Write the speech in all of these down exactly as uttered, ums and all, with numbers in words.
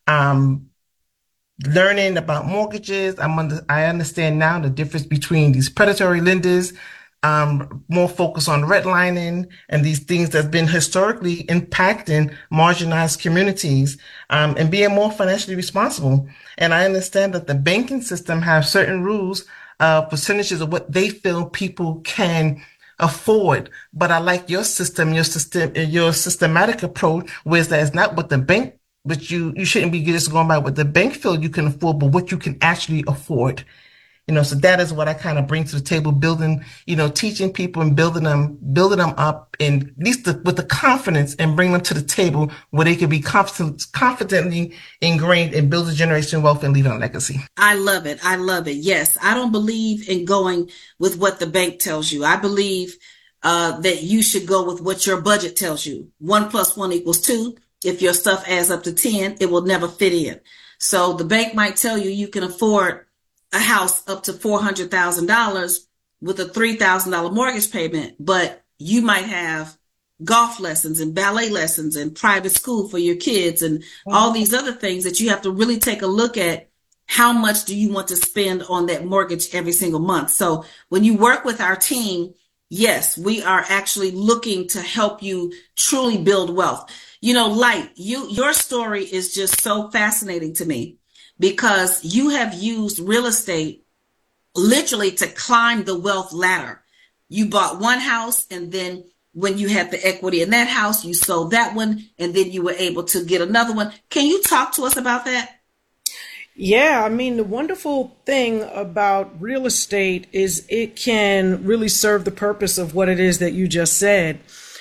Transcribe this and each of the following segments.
Um, learning about mortgages. I'm under, I understand now the difference between these predatory lenders, um, more focus on redlining and these things that's been historically impacting marginalized communities, um, and being more financially responsible. And I understand that the banking system has certain rules, uh, percentages of what they feel people can afford. But I like your system, your system, your systematic approach, whereas that is not what the bank, but you you shouldn't be just going by what the bank feel you can afford, but what you can actually afford. You know, so that is what I kind of bring to the table, building, you know, teaching people and building them, building them up, and at least the, with the confidence, and bring them to the table where they can be confident, confidently ingrained and build a generation wealth and leave a legacy. I love it. I love it. Yes, I don't believe in going with what the bank tells you. I believe uh, that you should go with what your budget tells you. One plus one equals two. If your stuff adds up to ten, it will never fit in. So the bank might tell you you can afford a house up to four hundred thousand dollars with a three thousand dollars mortgage payment, but you might have golf lessons and ballet lessons and private school for your kids and mm-hmm. all these other things that you have to really take a look at. How much do you want to spend on that mortgage every single month? So when you work with our team, yes, we are actually looking to help you truly build wealth. You know, Light, you, your story is just so fascinating to me, because you have used real estate literally to climb the wealth ladder. You bought one house, and then when you had the equity in that house, you sold that one, and then you were able to get another one. Can you talk to us about that? Yeah, I mean, the wonderful thing about real estate is it can really serve the purpose of what it is that you just said,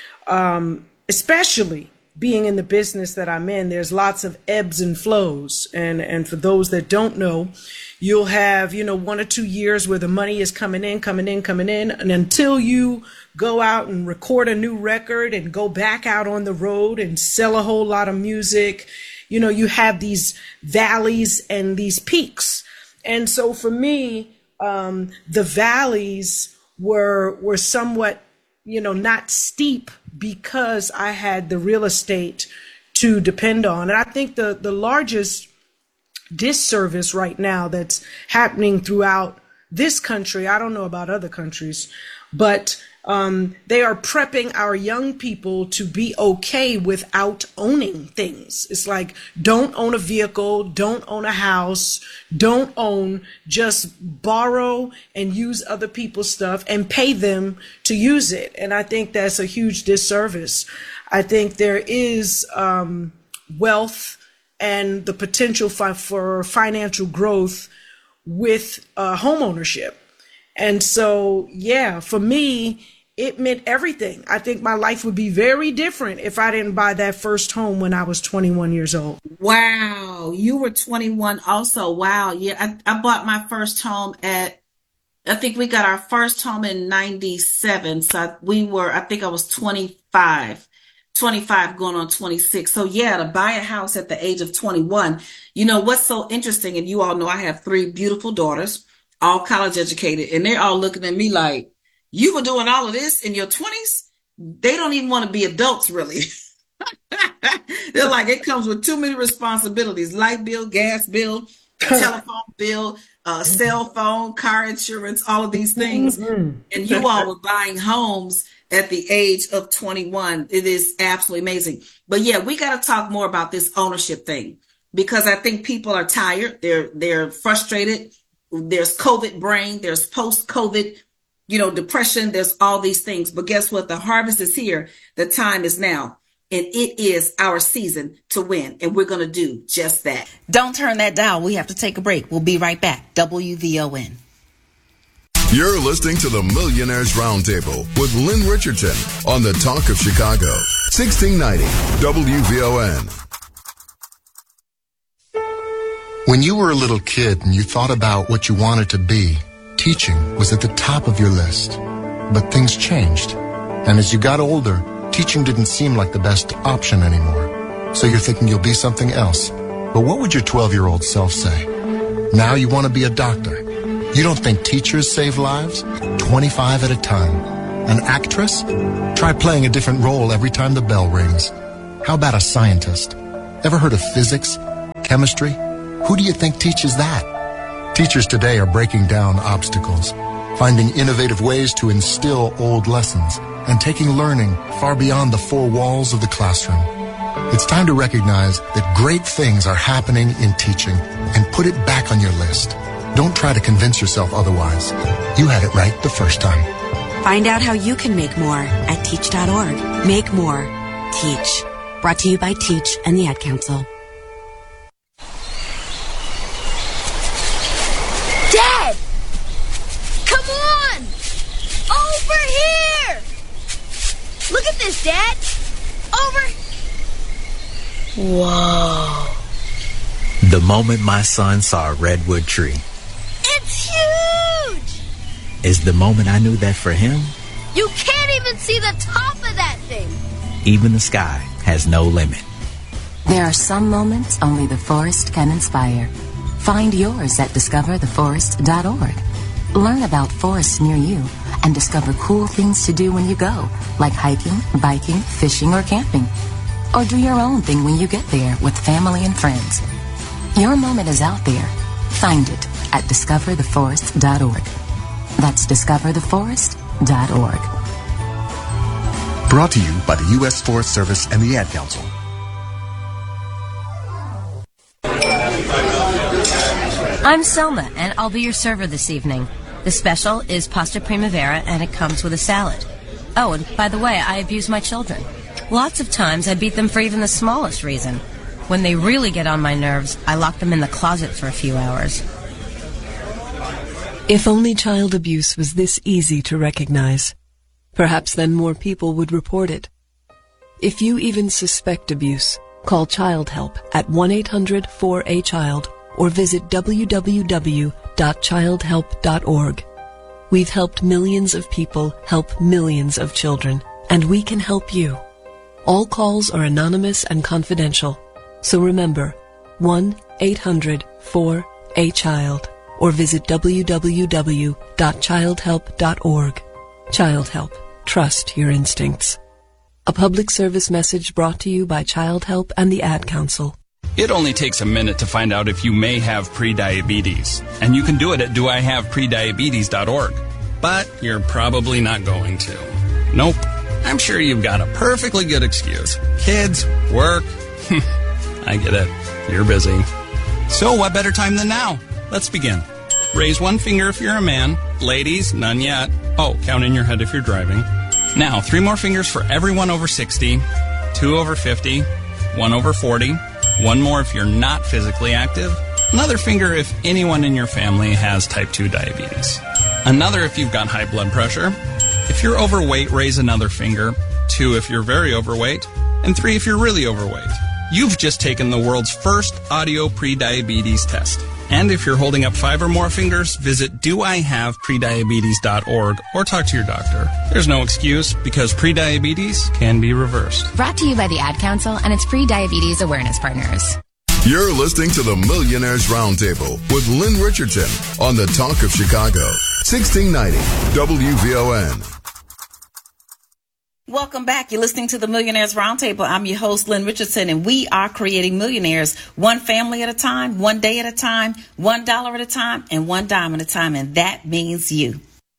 um, especially being in the business that I'm in. There's lots of ebbs and flows. And, and for those that don't know, you'll have, you know, one or two years where the money is coming in, coming in, coming in. And until you go out and record a new record and go back out on the road and sell a whole lot of music, you know, you have these valleys and these peaks. And so for me, um, the valleys were, were somewhat, you know, not steep, because I had the real estate to depend on. And I think the, the largest disservice right now that's happening throughout this country, I don't know about other countries, but um, they are prepping our young people to be okay without owning things. It's like, don't own a vehicle, don't own a house, don't own, just borrow and use other people's stuff and pay them to use it. And I think that's a huge disservice. I think there is um, wealth and the potential for, for financial growth with uh, home ownership. And so, yeah, for me, it meant everything. I think my life would be very different if I didn't buy that first home when I was twenty-one years old. Wow. You were twenty-one also. Wow. Yeah. I, I bought my first home at, I think we got our first home in ninety-seven. So we were, I think I was twenty-five, twenty-five going on twenty-six. So yeah, to buy a house at the age of twenty-one, you know, what's so interesting, and you all know I have three beautiful daughters, all college educated, and they're all looking at me like, you were doing all of this in your twenties? They don't even want to be adults, really. They're like, it comes with too many responsibilities: light bill, gas bill, telephone bill, uh, cell phone, car insurance, all of these things. Mm-hmm. And you all were buying homes at the age of twenty-one. It is absolutely amazing. But yeah, we got to talk more about this ownership thing, because I think people are tired. They're, they're frustrated. There's COVID brain. There's post-COVID, you know, depression. There's all these things. But guess what? The harvest is here. The time is now. And it is our season to win. And we're going to do just that. Don't turn that dial. We have to take a break. We'll be right back. W V O N. You're listening to the Millionaires Roundtable with Lynn Richardson on the Talk of Chicago. sixteen ninety W V O N. When you were a little kid and you thought about what you wanted to be, teaching was at the top of your list. But things changed. And as you got older, teaching didn't seem like the best option anymore. So you're thinking you'll be something else. But what would your twelve-year-old self say? Now you want to be a doctor. You don't think teachers save lives? twenty-five at a time. An actress? Try playing a different role every time the bell rings. How about a scientist? Ever heard of physics, chemistry? Who do you think teaches that? Teachers today are breaking down obstacles, finding innovative ways to instill old lessons, and taking learning far beyond the four walls of the classroom. It's time to recognize that great things are happening in teaching and put it back on your list. Don't try to convince yourself otherwise. You had it right the first time. Find out how you can make more at teach dot org. Make more. Teach. Brought to you by Teach and the Ad Council. Dad! Come on! Over here! Look at this, Dad! Over... Whoa. The moment my son saw a redwood tree It's huge! is the moment I knew that for him, You can't even see the top of that thing! even the sky has no limit. There are some moments only the forest can inspire. Find yours at discover the forest dot org. Learn about forests near you and discover cool things to do when you go, like hiking, biking, fishing, or camping. Or do your own thing when you get there with family and friends. Your moment is out there. Find it at discover the forest dot org. That's discover the forest dot org. Brought to you by the U S Forest Service and the Ad Council. I'm Selma, and I'll be your server this evening. The special is pasta primavera, and it comes with a salad. Oh, and by the way, I abuse my children. Lots of times I beat them for even the smallest reason. When they really get on my nerves, I lock them in the closet for a few hours. If only child abuse was this easy to recognize, perhaps then more people would report it. If you even suspect abuse, call Child Help at one eight hundred four A child or visit w w w dot child help dot org. We've helped millions of people help millions of children, and we can help you. All calls are anonymous and confidential, so remember, one eight hundred four A child or visit w w w dot child help dot org. Child Help. Trust your instincts. A public service message brought to you by Child Help and the Ad Council. It only takes a minute to find out if you may have prediabetes, and you can do it at do I have prediabetes dot org. But you're probably not going to. Nope. I'm sure you've got a perfectly good excuse. Kids, work. I get it. You're busy. So what better time than now? Let's begin. Raise one finger if you're a man. Ladies, none yet. Oh, count in your head if you're driving. Now, three more fingers for everyone over sixty, two over fifty, one over forty, one more if you're not physically active, another finger if anyone in your family has type two diabetes, another if you've got high blood pressure. If you're overweight, raise another finger, two if you're very overweight, and three if you're really overweight. You've just taken the world's first audio prediabetes test. And if you're holding up five or more fingers, visit do I have prediabetes dot org or talk to your doctor. There's no excuse because prediabetes can be reversed. Brought to you by the Ad Council and its pre-diabetes awareness partners. You're listening to the Millionaires Roundtable with Lynn Richardson on the Talk of Chicago, sixteen ninety W V O N. Welcome back. You're listening to the Millionaires Roundtable. I'm your host, Lynn Richardson, and we are creating millionaires one family at a time, one day at a time, one dollar at a time, and one dime at a time, and that means you.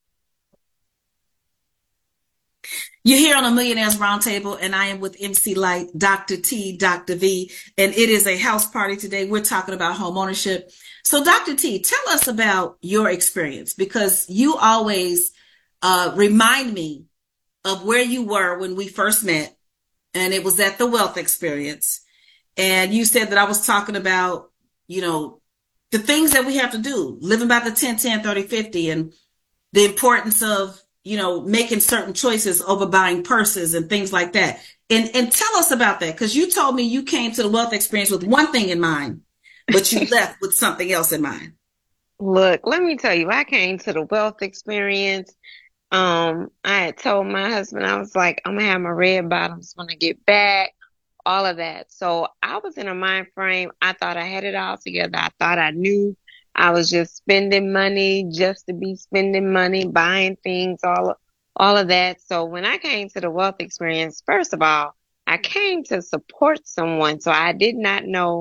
You're here on the Millionaires Roundtable, and I am with M C Light, Doctor T, Doctor V, and it is a house party today. We're talking about home ownership. So, Doctor T, tell us about your experience, because you always uh, remind me of where you were when we first met, and it was at the Wealth Experience. And you said that I was talking about, you know, the things that we have to do, living by the ten, ten, thirty, fifty, and the importance of, you know, making certain choices over buying purses and things like that. And and tell us about that, because you told me you came to the Wealth Experience with one thing in mind, but you left with something else in mind. Look, let me tell you, I came to the Wealth Experience. Um, I had told my husband, I was like, I'm gonna have my red bottoms when I get back, all of that. So I was in a mind frame. I thought I had it all together. I thought I knew I was just spending money just to be spending money, buying things, all, all of that. So when I came to the Wealth Experience, first of all, I came to support someone. So I did not know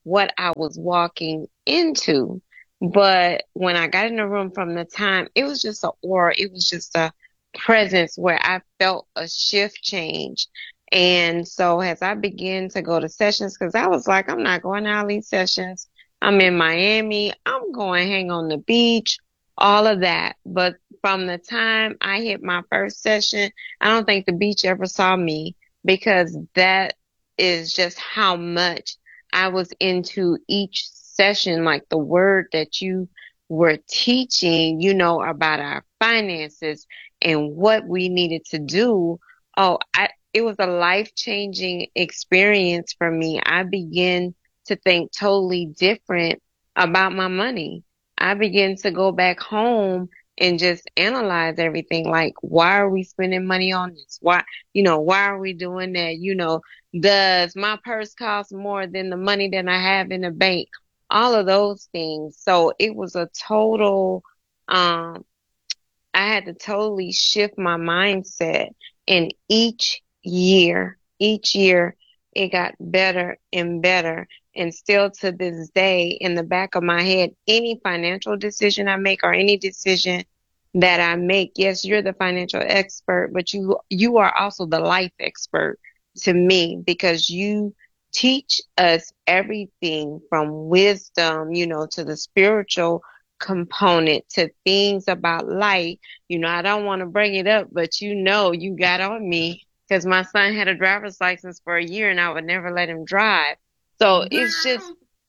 what I was walking into. But when I got in the room from the time, it was just an aura. It was just a presence where I felt a shift change. And so as I began to go to sessions, because I was like, I'm not going to all these sessions. I'm in Miami. I'm going hang on the beach, all of that. But from the time I hit my first session, I don't think the beach ever saw me, because that is just how much I was into each session, like the word that you were teaching, you know, about our finances and what we needed to do. Oh, I, it was a life-changing experience for me. I began to think totally different about my money. I began to go back home and just analyze everything. Like, why are we spending money on this? Why, you know, why are we doing that? You know, does my purse cost more than the money that I have in the bank? All of those things. So it was a total, um, I had to totally shift my mindset. And each year, each year, it got better and better. And still to this day, in the back of my head, any financial decision I make or any decision that I make, yes, you're the financial expert, but you, you are also the life expert to me, because you teach us everything from wisdom, you know, to the spiritual component, to things about life. You know, I don't want to bring it up, but you know, you got on me because my son had a driver's license for a year and I would never let him drive. So it's just,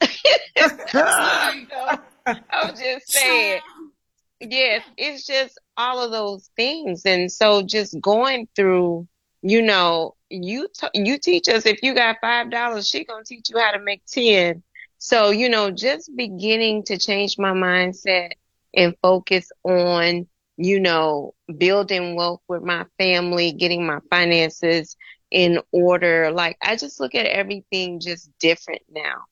I'm just saying, yes, it's just all of those things. And so just going through, you know, you, t- you teach us, if you got five dollars, she gonna teach you how to make ten. So, you know, just beginning to change my mindset and focus on, you know, building wealth with my family, getting my finances in order. Like, I just look at everything just different now.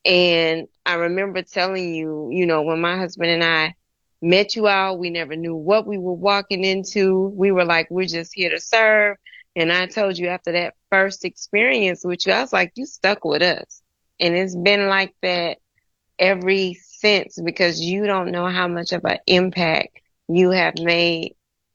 And I remember telling you, you know, when my husband and I met you all, we never knew what we were walking into. We were like, we're just here to serve. And I told you after that first experience with you, I was like, you stuck with us. And it's been like that ever since, because you don't know how much of an impact you have made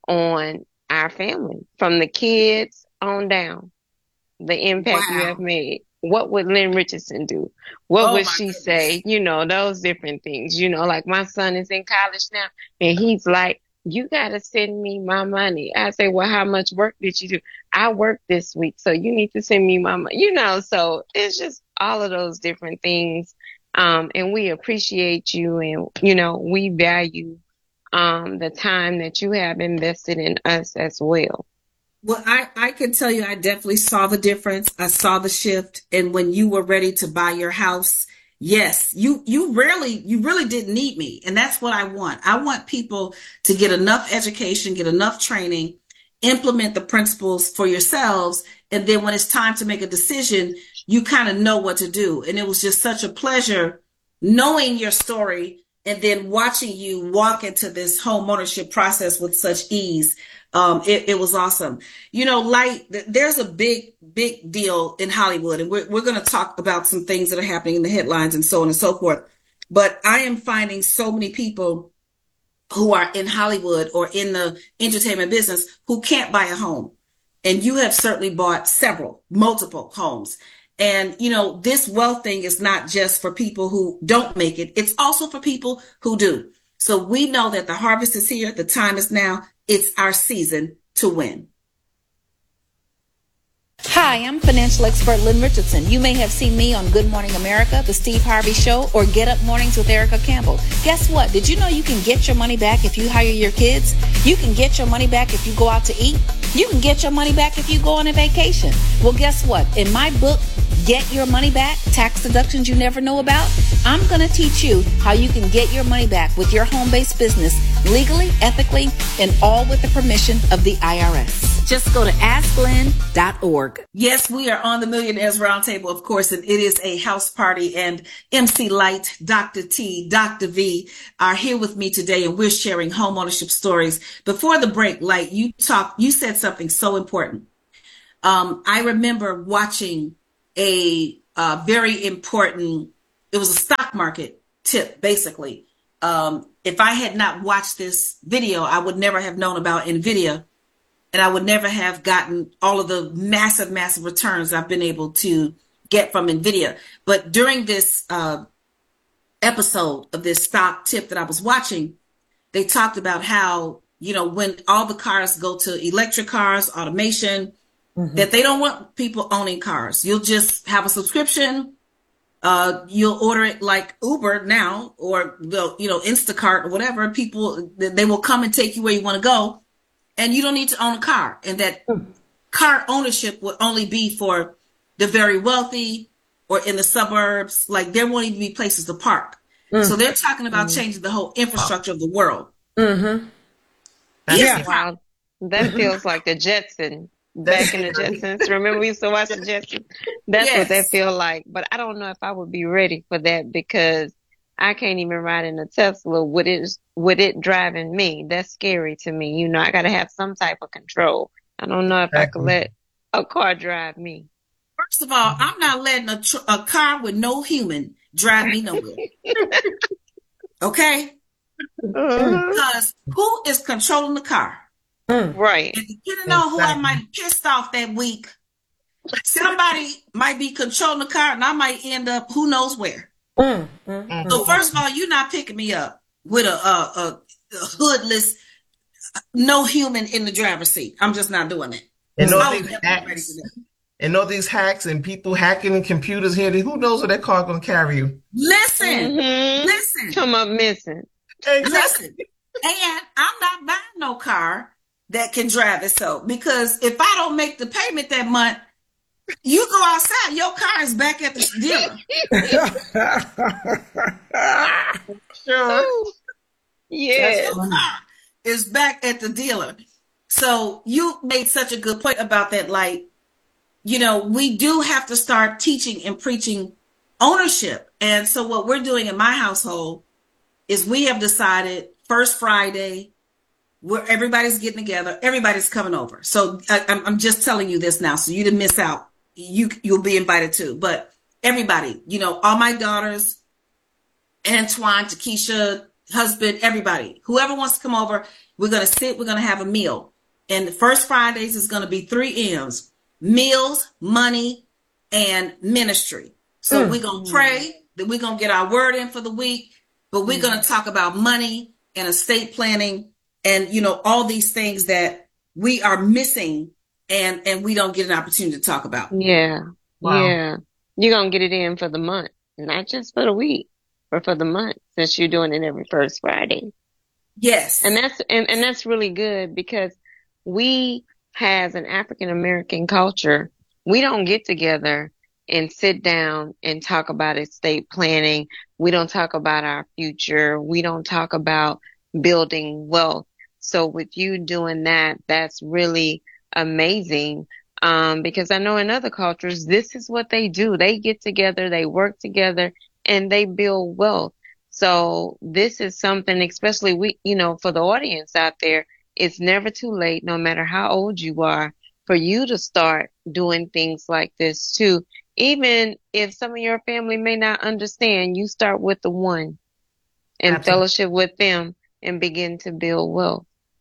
on our family, from the kids on down, the impact wow. you have made. What would Lynn Richardson do? What oh would she goodness. say? You know, those different things. You know, like my son is in college now and he's like, you got to send me my money. I say, well, how much work did you do? I worked this week, so you need to send me my money. You know, so it's just all of those different things. Um, and we appreciate you, and, you know, we value um, the time that you have invested in us as well. Well, I, I can tell you, I definitely saw the difference. I saw the shift. And when you were ready to buy your house, yes, you, you rarely, you really didn't need me. And that's what I want. I want people to get enough education, get enough training, implement the principles for yourselves. And then when it's time to make a decision, you kind of know what to do. And it was just such a pleasure knowing your story and then watching you walk into this home ownership process with such ease. Um, it, it was awesome. You know, Light, there's a big, big deal in Hollywood, and we're, we're going to talk about some things that are happening in the headlines and so on and so forth. But I am finding so many people who are in Hollywood or in the entertainment business who can't buy a home. And you have certainly bought several, multiple homes. And, you know, this wealth thing is not just for people who don't make it. It's also for people who do. So we know that the harvest is here. The time is now. It's our season to win. Hi, I'm financial expert Lynn Richardson. You may have seen me on Good Morning America, The Steve Harvey Show, or Get Up Mornings with Erica Campbell. Guess what? Did you know you can get your money back if you hire your kids? You can get your money back if you go out to eat. You can get your money back if you go on a vacation. Well, guess what? In my book, Get Your Money Back, Tax Deductions You Never Know About, I'm going to teach you how you can get your money back with your home-based business legally, ethically, and all with the permission of the I R S. Just go to ask lynn dot org. Yes, we are on the Millionaires Roundtable, of course, and it is a house party, and M C Light, Doctor T, Doctor V are here with me today, and we're sharing home ownership stories. Before the break, Light, you talked, you said something so important. Um, I remember watching a uh, very important it was a stock market tip, basically. Um, if I had not watched this video, I would never have known about NVIDIA, and I would never have gotten all of the massive, massive returns I've been able to get from NVIDIA. But during this uh, episode of this stock tip that I was watching, they talked about how, you know, when all the cars go to electric cars, automation, mm-hmm. that they don't want people owning cars. You'll just have a subscription. Uh, you'll order it like Uber now, or, you know, Instacart or whatever. People, they will come and take you where you want to go, and you don't need to own a car. And that mm. car ownership will only be for the very wealthy or in the suburbs. Like, there won't even be places to park. Mm. So they're talking about mm. changing the whole infrastructure wow. of the world. Mm-hmm. Yeah. Wow. That feels like the Jetsons. Back in the Jetsons. Remember we used to watch the Jetsons? That's yes. what that feel like. But I don't know if I would be ready for that, because I can't even ride in a Tesla with it, with it driving me. That's scary to me. You know, I got to have some type of control. I don't know if exactly. I could let a car drive me. First of all, I'm not letting a, tr- a car with no human drive me nowhere. Okay? Uh-huh. Because who is controlling the car? Mm. Right. And depending on who I might have pissed off that week, somebody might be controlling the car, and I might end up who knows where. Mm. Mm. So first of all, you're not picking me up with a, a, a, a hoodless, no human in the driver's seat. I'm just not doing it. And all these hacks, and all these hacks and people hacking in computers here, who knows where that car going to carry you? Listen, mm-hmm. listen. Come up missing. Listen. And I'm not buying no car that can drive itself, because if I don't make the payment that month, you go outside, your car is back at the dealer. Sure. Yeah. Your car is back at the dealer. So you made such a good point about that. Like, you know, we do have to start teaching and preaching ownership. And so what we're doing in my household is we have decided first Friday, where everybody's getting together, everybody's coming over. So I, I'm, I'm just telling you this now, so you didn't miss out. You, you'll be invited too. But everybody, you know, all my daughters, Antoine, Takesha, husband, everybody, whoever wants to come over, we're going to sit, we're going to have a meal. And the first Fridays is going to be three M's: meals, money, and ministry. So mm. we're going to pray, that we're going to get our word in for the week, but we're mm. going to talk about money and estate planning, and, you know, all these things that we are missing and, and we don't get an opportunity to talk about. Yeah. Wow. Yeah. You're going to get it in for the month, not just for the week, but for the month, since you're doing it every first Friday. Yes. And that's, and, and that's really good, because we, as an African American culture, we don't get together and sit down and talk about estate planning. We don't talk about our future. We don't talk about building wealth. So with you doing that, that's really amazing. Um, because I know in other cultures, this is what they do. They get together, they work together, and they build wealth. So this is something, especially we, you know, for the audience out there, it's never too late, no matter how old you are, for you to start doing things like this too. Even if some of your family may not understand, you start with the one and Absolutely. Fellowship with them and begin to build wealth.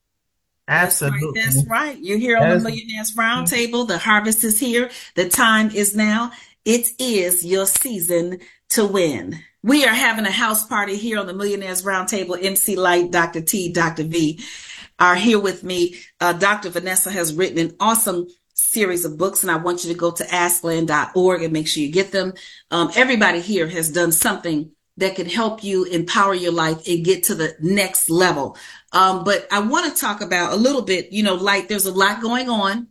Absolutely. That's right. That's right. You're here on That's... the Millionaires Roundtable. The harvest is here. The time is now. It is your season to win. We are having a house party here on the Millionaires Roundtable. M C Light, Doctor T, Doctor V are here with me. Uh, Doctor Vanessa has written an awesome series of books, and I want you to go to ask land dot org and make sure you get them. Um, everybody here has done something that can help you empower your life and get to the next level. Um, but I want to talk about a little bit, you know, like there's a lot going on.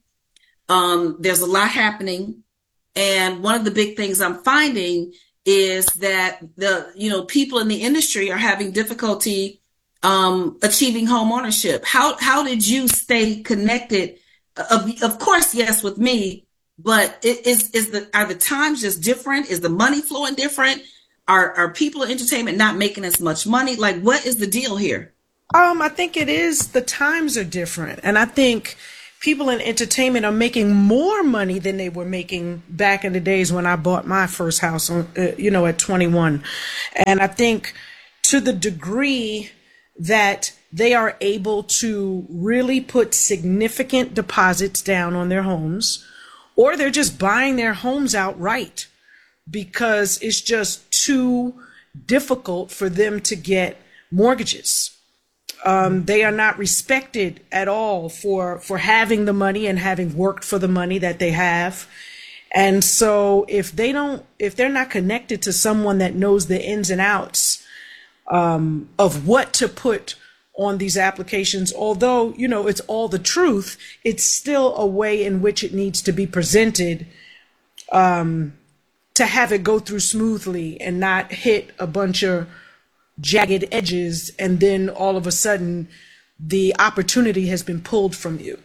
Um, there's a lot happening. And one of the big things I'm finding is that the, you know, people in the industry are having difficulty um, achieving home ownership. How, how did you stay connected? Of, of course, yes, with me, but it is, is the, are the times just different? Is the money flowing different? Are, are people in entertainment not making as much money? Like, what is the deal here? Um, I think it is, the times are different. And I think people in entertainment are making more money than they were making back in the days when I bought my first house, on, uh, you know, at twenty-one. And I think to the degree that they are able to really put significant deposits down on their homes, or they're just buying their homes outright because it's just too difficult for them to get mortgages. Um, they are not respected at all for, for having the money and having worked for the money that they have. And so if they don't, if they're not connected to someone that knows the ins and outs um, of what to put on these applications, although, you know, it's all the truth, it's still a way in which it needs to be presented um, to have it go through smoothly and not hit a bunch of jagged edges, and then all of a sudden the opportunity has been pulled from you.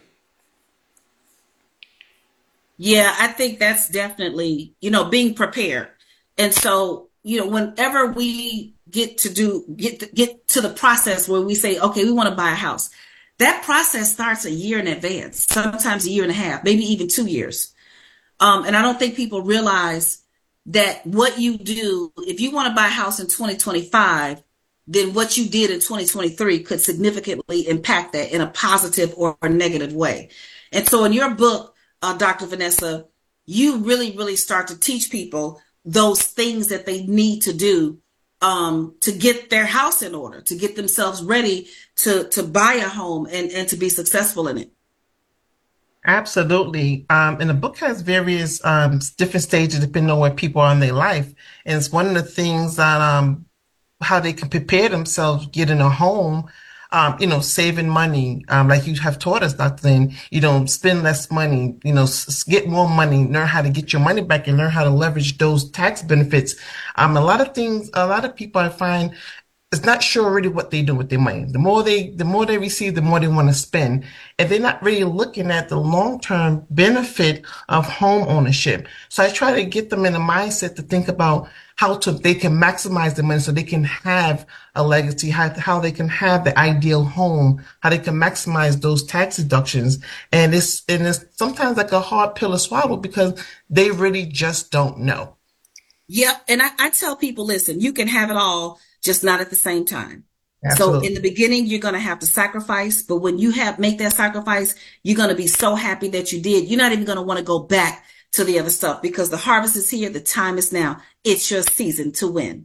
Yeah, I think that's definitely, you know, being prepared. And so, you know, whenever we get to do, get to, get to the process where we say, okay, we want to buy a house, that process starts a year in advance, sometimes a year and a half, maybe even two years. Um, and I don't think people realize that what you do, if you want to buy a house in twenty twenty-five, then what you did in twenty twenty-three could significantly impact that in a positive or a negative way. And so in your book, uh, Doctor Vanessa, you really, really start to teach people those things that they need to do um, to get their house in order, to get themselves ready to, to buy a home and, and to be successful in it. Absolutely. Um, and the book has various um, different stages depending on where people are in their life. And it's one of the things that um, how they can prepare themselves getting a home, um, you know, saving money, um, like you have taught us, Doctor Lynn, you know, spend less money, you know, s- get more money, learn how to get your money back and learn how to leverage those tax benefits. Um, a lot of things, a lot of people I find is not sure really what they do with their money. The more they, the more they receive, the more they want to spend. And they're not really looking at the long-term benefit of home ownership. So I try to get them in a mindset to think about how to, they can maximize the money so they can have a legacy, how, how they can have the ideal home, how they can maximize those tax deductions. And it's, and it's sometimes like a hard pill to swallow because they really just don't know. Yep. And I, I tell people, listen, you can have it all, just not at the same time. Absolutely. So in the beginning, you're going to have to sacrifice. But when you have make that sacrifice, you're going to be so happy that you did. You're not even going to want to go back to the other stuff because the harvest is here. The time is now. It's your season to win.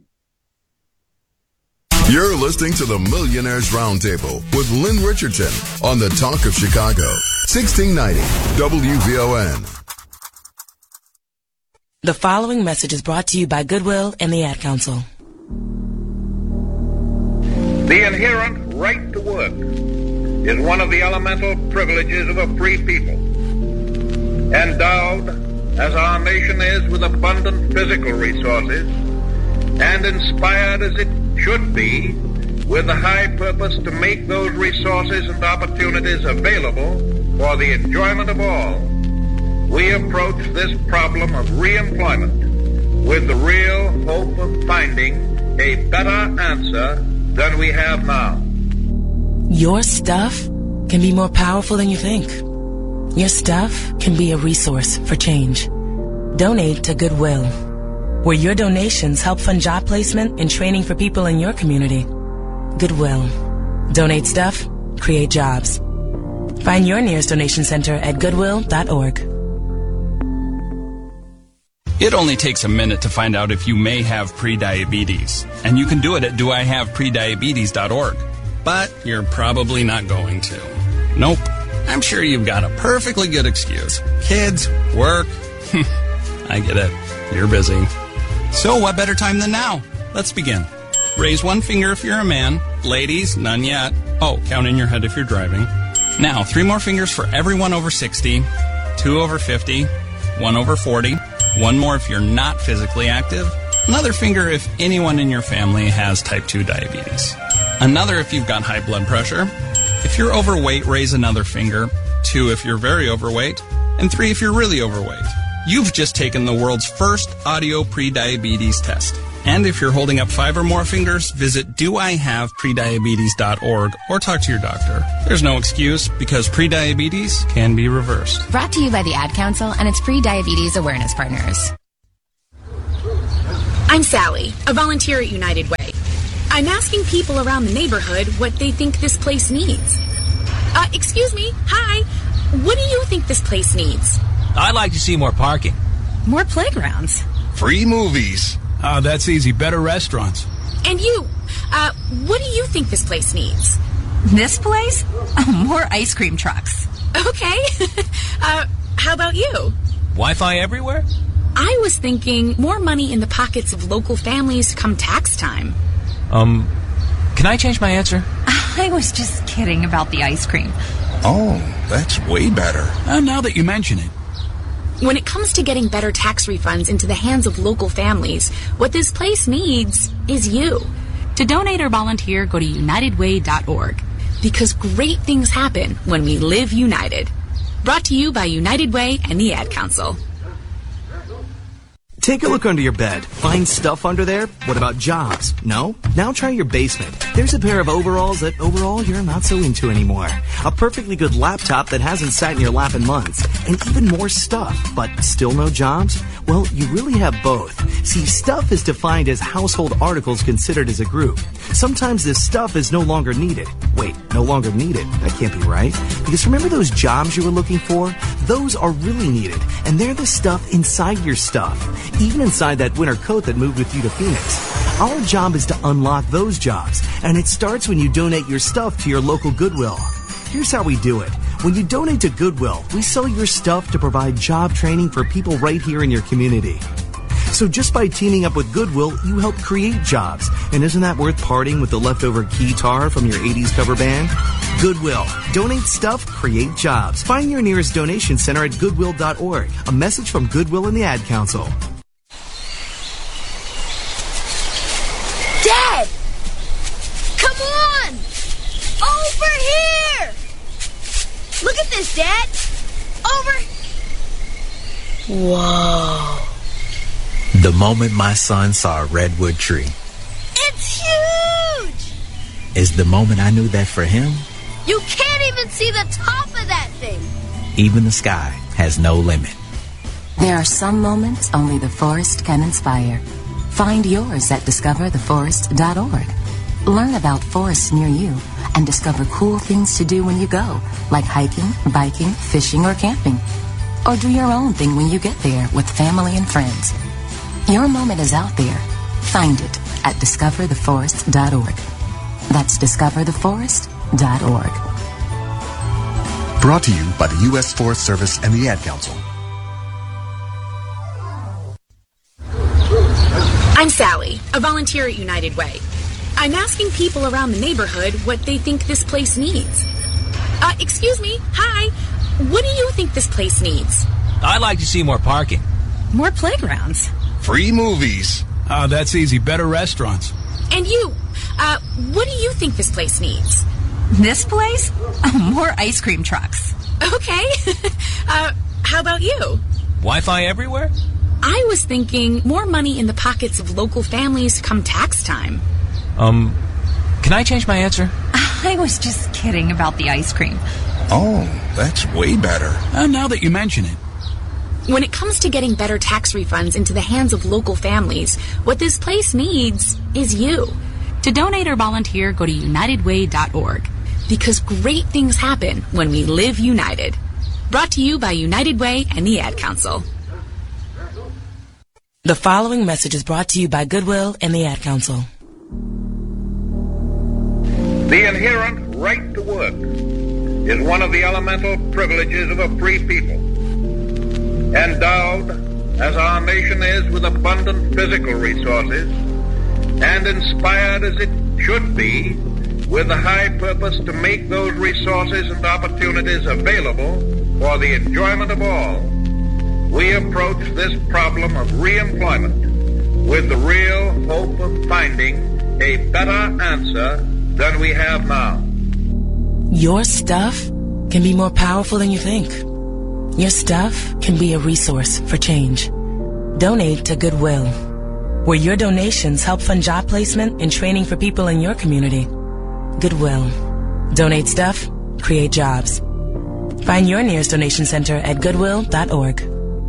You're listening to the Millionaires Roundtable with Lynn Richardson on the Talk of Chicago, sixteen ninety W V O N. The following message is brought to you by Goodwill and the Ad Council. The inherent right to work is one of the elemental privileges of a free people. Endowed, as our nation is, with abundant physical resources, and inspired as it should be with the high purpose to make those resources and opportunities available for the enjoyment of all, we approach this problem of reemployment with the real hope of finding a better answer than we have now. Your stuff can be more powerful than you think. Your stuff can be a resource for change. Donate to Goodwill, where your donations help fund job placement and training for people in your community. Goodwill. Donate stuff, create jobs. Find your nearest donation center at goodwill dot org. It only takes a minute to find out if you may have prediabetes, and you can do it at do I have prediabetes dot org. But you're probably not going to. Nope. I'm sure you've got a perfectly good excuse. Kids, work. I get it. You're busy. So what better time than now? Let's begin. Raise one finger if you're a man. Ladies, none yet. Oh, count in your head if you're driving. Now, three more fingers for everyone over sixty, two over fifty, one over forty. One more if you're not physically active. Another finger if anyone in your family has type two diabetes. Another if you've got high blood pressure. If you're overweight, raise another finger. Two if you're very overweight. And three if you're really overweight. You've just taken the world's first audio pre-diabetes test. And if you're holding up five or more fingers, visit do I have prediabetes dot org or talk to your doctor. There's no excuse because prediabetes can be reversed. Brought to you by the Ad Council and its pre-diabetes awareness partners. I'm Sally, a volunteer at United Way. I'm asking people around the neighborhood what they think this place needs. Uh, excuse me, hi. What do you think this place needs? I'd like to see more parking. More playgrounds. Free movies. Oh, that's easy. Better restaurants. And you, uh, what do you think this place needs? This place? Oh, more ice cream trucks. Okay. uh, how about you? Wi-Fi everywhere? I was thinking more money in the pockets of local families come tax time. Um, can I change my answer? I was just kidding about the ice cream. Oh, that's way better. Uh, now that you mention it. When it comes to getting better tax refunds into the hands of local families, what this place needs is you. To donate or volunteer, go to united way dot org. Because great things happen when we live united. Brought to you by United Way and the Ad Council. Take a look under your bed. Find stuff under there? What about jobs? No? Now try your basement. There's a pair of overalls that overall you're not so into anymore. A perfectly good laptop that hasn't sat in your lap in months. And even more stuff, but still no jobs? Well, you really have both. See, stuff is defined as household articles considered as a group. Sometimes this stuff is no longer needed. Wait, no longer needed? That can't be right. Because remember those jobs you were looking for? Those are really needed. And they're the stuff inside your stuff. Even inside that winter coat that moved with you to Phoenix. Our job is to unlock those jobs, and it starts when you donate your stuff to your local Goodwill. Here's how we do it. When you donate to Goodwill, we sell your stuff to provide job training for people right here in your community. So just by teaming up with Goodwill, you help create jobs. And isn't that worth parting with the leftover guitar from your eighties cover band? Goodwill. Donate stuff, create jobs. Find your nearest donation center at goodwill dot org. A message from Goodwill and the Ad Council. Dad! Come on! Over here! Look at this, Dad! Over... Whoa. The moment my son saw a redwood tree It's huge! is the moment I knew that for him, You can't even see the top of that thing! even the sky has no limit. There are some moments only the forest can inspire. Find yours at discover the forest dot org. Learn about forests near you and discover cool things to do when you go, like hiking, biking, fishing, or camping. Or do your own thing when you get there with family and friends. Your moment is out there. Find it at discover the forest dot org. That's discover the forest dot org. Brought to you by the U S Forest Service and the Ad Council. I'm Sally, a volunteer at United Way. I'm asking people around the neighborhood what they think this place needs. Uh, excuse me, hi. What do you think this place needs? I'd like to see more parking. More playgrounds. Free movies. Oh, that's easy. Better restaurants. And you, uh, what do you think this place needs? This place? Oh, more ice cream trucks. Okay. uh, how about you? Wi-Fi everywhere? I was thinking more money in the pockets of local families come tax time. Um, can I change my answer? I was just kidding about the ice cream. Oh, that's way better. Uh, now that you mention it. When it comes to getting better tax refunds into the hands of local families, what this place needs is you. To donate or volunteer, go to united way dot org. Because great things happen when we live united. Brought to you by United Way and the Ad Council. The following message is brought to you by Goodwill and the Ad Council. The inherent right to work is one of the elemental privileges of a free people. Endowed, as our nation is, with abundant physical resources, and inspired as it should be with the high purpose to make those resources and opportunities available for the enjoyment of all, we approach this problem of reemployment with the real hope of finding a better answer than we have now. Your stuff can be more powerful than you think. Your stuff can be a resource for change. Donate to Goodwill. where your donations help fund job placement and training for people in your community. Goodwill. Donate stuff, create jobs. Find your nearest donation center at goodwill dot org.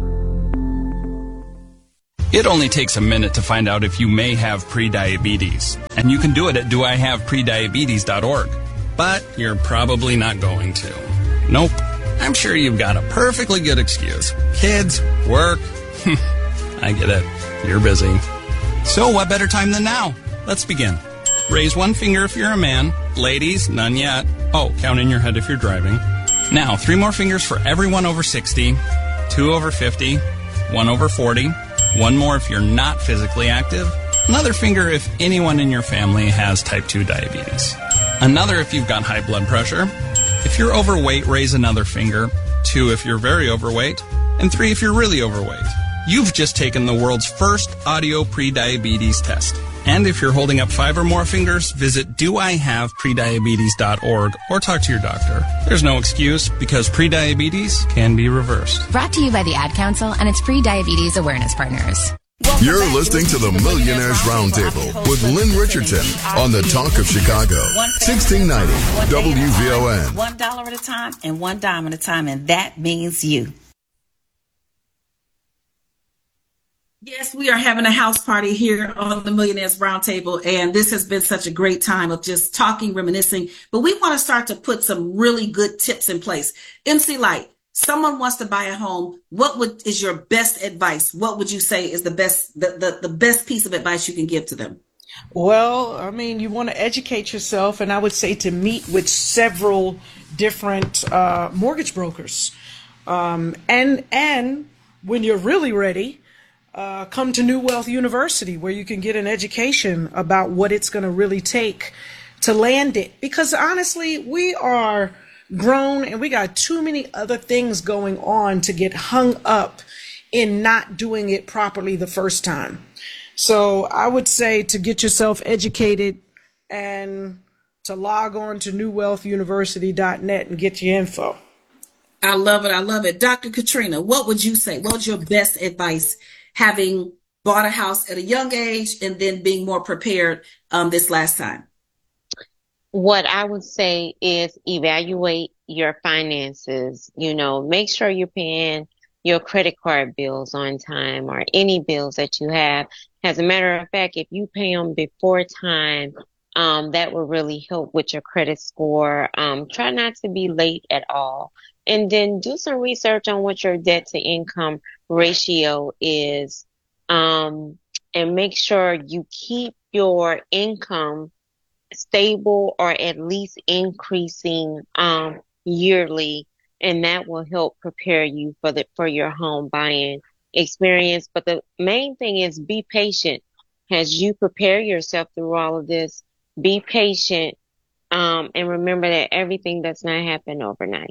It only takes a minute to find out if you may have prediabetes, and you can do it at do I have prediabetes dot org. But you're probably not going to. Nope. I'm sure you've got a perfectly good excuse. Kids, work. I get it. You're busy. So what better time than now? Let's begin. Raise one finger if you're a man. Ladies, none yet. Oh, count in your head if you're driving. Now, three more fingers for everyone over sixty, two over fifty, one over forty, one more if you're not physically active, another finger if anyone in your family has type two diabetes, another if you've got high blood pressure. If you're overweight, raise another finger, two if you're very overweight, and three if you're really overweight. You've just taken the world's first audio prediabetes test. And if you're holding up five or more fingers, visit do I have prediabetes dot org or talk to your doctor. There's no excuse because prediabetes can be reversed. Brought to you by the Ad Council and its pre-diabetes awareness partners. You're listening to the Millionaires Roundtable with Lynn Richardson on the Talk of Chicago. sixteen ninety W V O N. One dollar at a time and one dime at a time, and that means you. Yes, we are having a house party here on the Millionaires Roundtable, and this has been such a great time of just talking, reminiscing. But we want to start to put some really good tips in place. M C Light, someone wants to buy a home. What would is your best advice? What would you say is the best the, the, the best piece of advice you can give to them? Well, I mean, you want to educate yourself, and I would say to meet with several different uh, mortgage brokers. Um, and and when you're really ready, Uh, come to New Wealth University, where you can get an education about what it's going to really take to land it. Because honestly, we are grown and we got too many other things going on to get hung up in not doing it properly the first time. So I would say to get yourself educated and to log on to new wealth university dot net and get your info. I love it. I love it. Doctor Katrina, what would you say? What's your best advice, having bought a house at a young age and then being more prepared um, this last time? What I would say is evaluate your finances. You know, make sure you're paying your credit card bills on time or any bills that you have. As a matter of fact, if you pay them before time, um, that will really help with your credit score. Um, try not to be late at all. And then do some research on what your debt to income ratio is, um, and make sure you keep your income stable or at least increasing um, yearly, and that will help prepare you for the for your home buying experience. But the main thing is be patient as you prepare yourself through all of this. Be patient, um, and remember that everything does not happen overnight.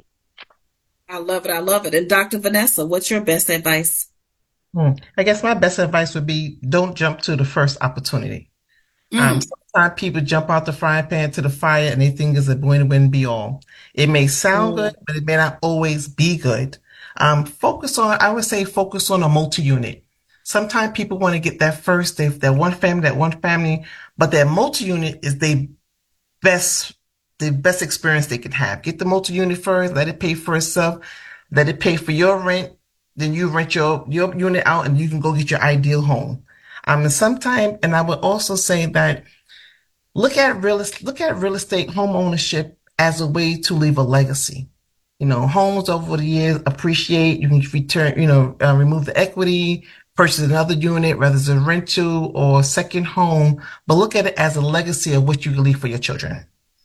I love it. I love it. And Doctor Vanessa, what's your best advice? Hmm. I guess my best advice would be don't jump to the first opportunity. Mm. Um, sometimes people jump out the frying pan to the fire and they think it's a win win be all. It may sound mm. good, but it may not always be good. Um, focus on, I would say focus on a multi-unit. Sometimes people want to get that first, they, that one family, that one family, but that multi-unit is the best the best experience they can have. Get the multi-unit first, let it pay for itself, let it pay for your rent, then you rent your, your unit out and you can go get your ideal home. Um, and sometime, and I would also say that look at real, look at real estate home ownership as a way to leave a legacy. You know, homes over the years appreciate, you can return, you know, uh, remove the equity, purchase another unit, whether it's a rental or second home, but look at it as a legacy of what you can leave for your children.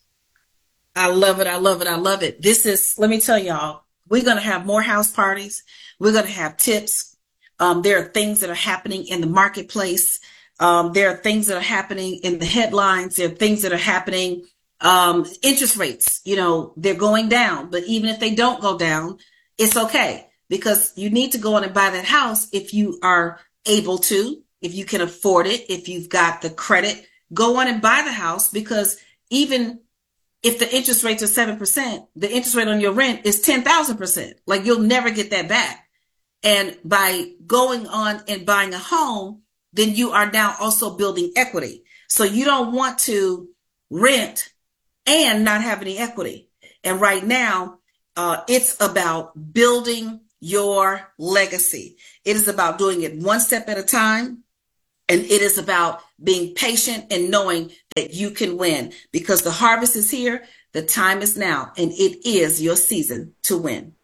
I love it. I love it. I love it. This is, let me tell y'all, we're going to have more house parties. We're going to have tips. Um, there are things that are happening in the marketplace. Um, there are things that are happening in the headlines. There are things that are happening. Um, interest rates, you know, they're going down, but even if they don't go down, it's okay because you need to go on and buy that house if you are able to, if you can afford it, if you've got the credit, go on and buy the house because even if the interest rates are seven percent, the interest rate on your rent is ten thousand percent. Like you'll never get that back. And by going on and buying a home, then you are now also building equity. So you don't want to rent and not have any equity. And right now, uh, it's about building your legacy. It is about doing it one step at a time. And it is about being patient and knowing that you can win, because the harvest is here. The time is now, and it is your season to win.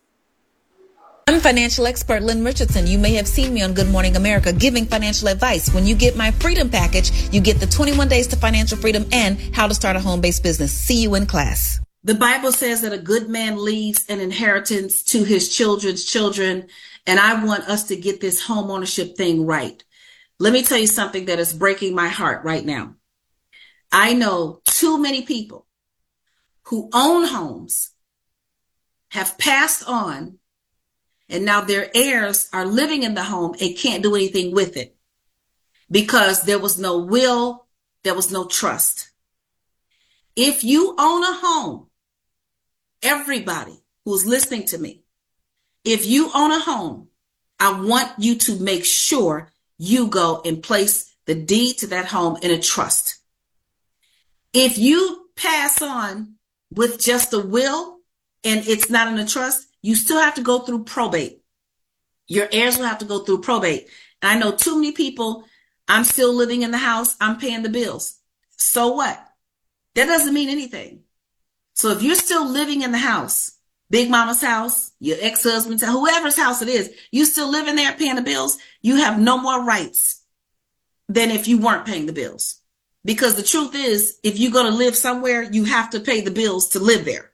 I'm financial expert Lynn Richardson. You may have seen me on Good Morning America giving financial advice. When you get my freedom package, you get the twenty-one days to financial freedom and how to start a home-based business. See you in class. The Bible says that a good man leaves an inheritance to his children's children. And I want us to get this home ownership thing right. Let me tell you something that is breaking my heart right now. I know too many people who own homes, have passed on, and now their heirs are living in the home and can't do anything with it because there was no will, there was no trust. If you own a home, everybody who's listening to me, if you own a home, I want you to make sure you go and place the deed to that home in a trust. If you pass on with just a will and it's not in a trust, you still have to go through probate. Your heirs will have to go through probate. And I know too many people, I'm still living in the house, I'm paying the bills. So what? That doesn't mean anything. So if you're still living in the house, Big Mama's house, your ex-husband's house, whoever's house it is, you still living there paying the bills, you have no more rights than if you weren't paying the bills. Because the truth is, if you're going to live somewhere, you have to pay the bills to live there.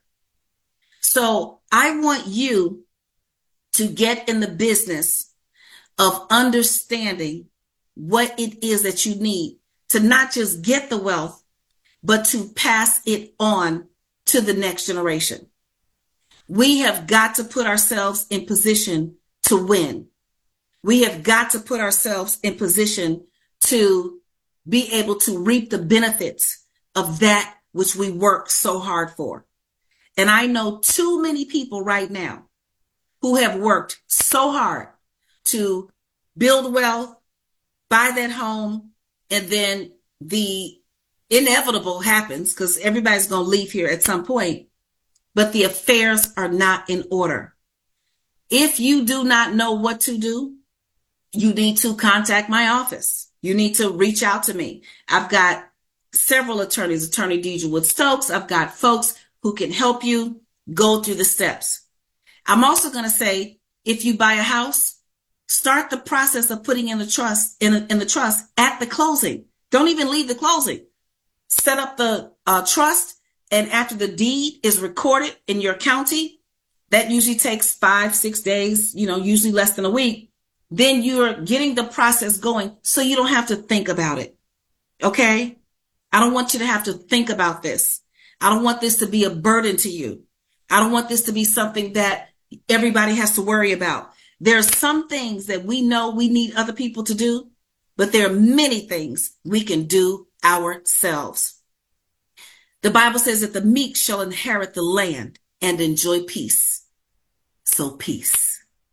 So I want you to get in the business of understanding what it is that you need to not just get the wealth, but to pass it on to the next generation. We have got to put ourselves in position to win. We have got to put ourselves in position to be able to reap the benefits of that which we work so hard for. And I know too many people right now who have worked so hard to build wealth, buy that home, and then the inevitable happens because everybody's going to leave here at some point. But the affairs are not in order. If you do not know what to do, you need to contact my office. You need to reach out to me. I've got several attorneys, Attorney Deidre Wood Stokes. I've got folks who can help you go through the steps. I'm also going to say, if you buy a house, start the process of putting in the trust in, in the trust at the closing. Don't even leave the closing. Set up the uh, trust. And after the deed is recorded in your county, that usually takes five, six days, you know, usually less than a week. Then you're getting the process going so you don't have to think about it. Okay? I don't want you to have to think about this. I don't want this to be a burden to you. I don't want this to be something that everybody has to worry about. There are some things that we know we need other people to do, but there are many things we can do ourselves. The Bible says that the meek shall inherit the land and enjoy peace. So peace.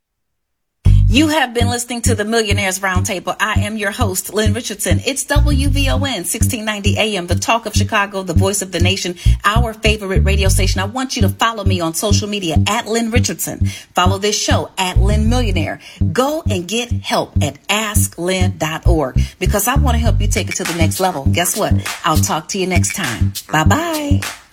You have been listening to the Millionaires Roundtable. I am your host, Lynn Richardson. It's W V O N, sixteen ninety A M, the talk of Chicago, the voice of the nation, our favorite radio station. I want you to follow me on social media at Lynn Richardson. Follow this show at Lynn Millionaire. Go and get help at ask lynn dot org because I want to help you take it to the next level. Guess what? I'll talk to you next time. Bye-bye.